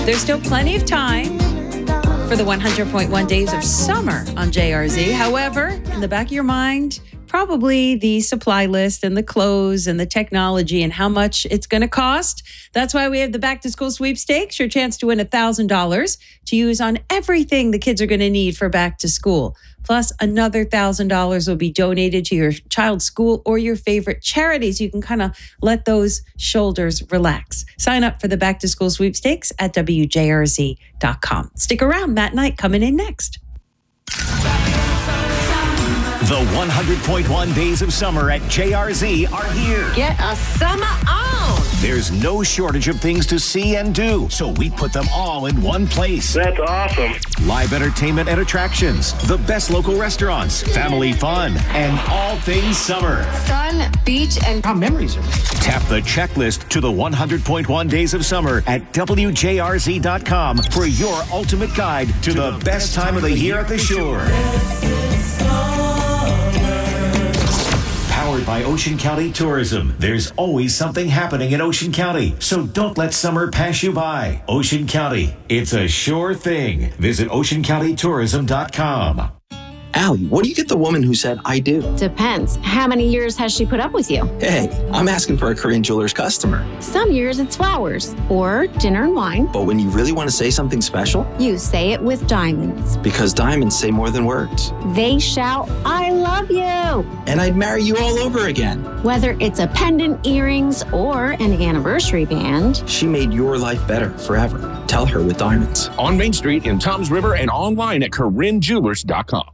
There's still plenty of time for the 100.1 days of summer on JRZ. However, in the back of your mind, probably the supply list and the clothes and the technology and how much it's going to cost. That's why we have the back to school sweepstakes, your chance to win $1,000 to use on everything the kids are going to need for back to school. Plus, another $1,000 will be donated to your child's school or your favorite charities. You can kind of let those shoulders relax. Sign up for the back to school sweepstakes at WJRZ.com. Stick around. Matt Knight coming in next. The 100.1 days of summer at JRZ are here. Get a summer on! There's no shortage of things to see and do, so we put them all in one place. That's awesome. Live entertainment and attractions, the best local restaurants, family fun, and all things summer. Sun, beach, and Our memories are made. Tap the checklist to the 100.1 days of summer at WJRZ.com for your ultimate guide to the best time of the year at the shore. Powered by Ocean County Tourism. There's always something happening in Ocean County, so don't let summer pass you by. Ocean County, it's a sure thing. Visit OceanCountyTourism.com. Allie, what do you get the woman who said, I do? Depends. How many years has she put up with you? Hey, I'm asking for a Korean Jewelers customer. Some years it's flowers or dinner and wine. But when you really want to say something special, You say it with diamonds. because diamonds say more than words. They shout, I love you. And I'd marry you all over again. Whether it's a pendant, earrings, or an anniversary band, She made your life better forever. Tell her with diamonds. On Main Street in Toms River and online at KoreanJewelers.com.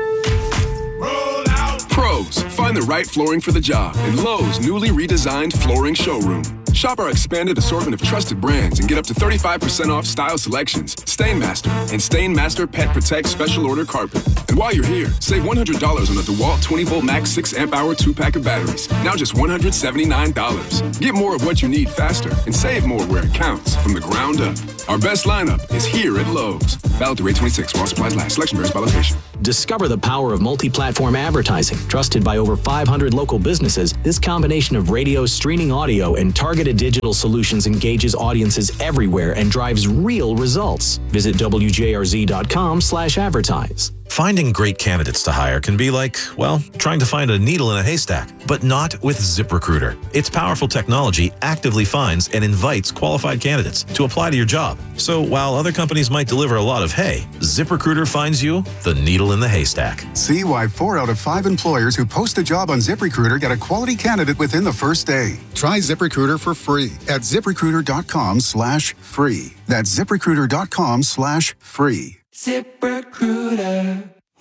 Pros, find the right flooring for the job in Lowe's newly redesigned flooring showroom. Shop our expanded assortment of trusted brands and get up to 35% off style selections, Stainmaster, and Stainmaster Pet Protect Special Order Carpet. And while you're here, save $100 on the DeWalt 20-volt max 6-amp-hour 2-pack of batteries. Now just $179. Get more of what you need faster and save more where it counts from the ground up. Our best lineup is here at Lowe's. Valid through 8/26 while supplies last. Selection varies by location. Discover the power of multi-platform advertising. Trusted by over 500 local businesses, this combination of radio, streaming audio, and targeted digital solutions engages audiences everywhere and drives real results. Visit WJRZ.com/advertise. Finding great candidates to hire can be like, well, trying to find a needle in a haystack, but not with ZipRecruiter. Its powerful technology actively finds and invites qualified candidates to apply to your job. So while other companies might deliver a lot of hay, ZipRecruiter finds you the needle in the haystack. See why 4 out of 5 employers who post a job on ZipRecruiter get a quality candidate within the first day. Try ZipRecruiter for free at ZipRecruiter.com/free. That's ZipRecruiter.com/free. ZipRecruiter.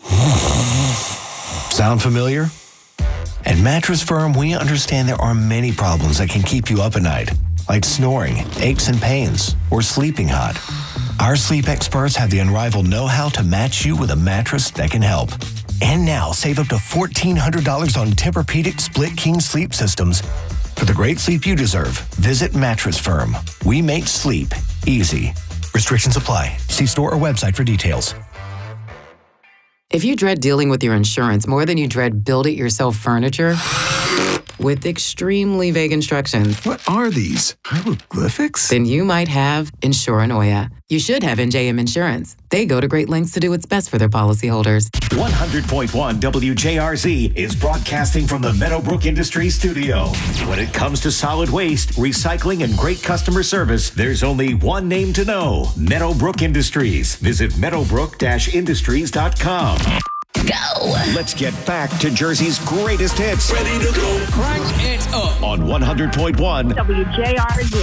Sound familiar? At Mattress Firm, we understand there are many problems that can keep you up at night, like snoring, aches and pains, or sleeping hot. Our sleep experts have the unrivaled know-how to match you with a mattress that can help. And now, save up to $1,400 on Tempur-Pedic Split King sleep systems. For the great sleep you deserve, visit Mattress Firm. We make sleep easy. Restrictions apply. See store or website for details. If you dread dealing with your insurance more than you dread build-it-yourself furniture, with extremely vague instructions. What are these? Hieroglyphics? Then you might have Insuranoia. You should have NJM Insurance. They go to great lengths to do what's best for their policyholders. 100.1 WJRZ is broadcasting from the Meadowbrook Industries studio. When it comes to solid waste, recycling, and great customer service, there's only one name to know: Meadowbrook Industries. Visit meadowbrook-industries.com. Go! Let's get back to Jersey's greatest hits. Ready to go. Crank it up. On 100.1 WJRZ.